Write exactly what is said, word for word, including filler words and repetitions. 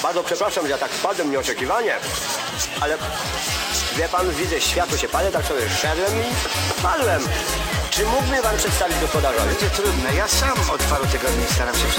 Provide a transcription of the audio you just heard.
Bardzo przepraszam, że ja tak wpadłem nieoczekiwanie, ale wie pan, widzę, światło się pali, tak sobie szedłem i wpadłem. Czy mógłby pan przedstawić gospodarzowi? Będzie trudne. Ja sam od paru tygodni staram się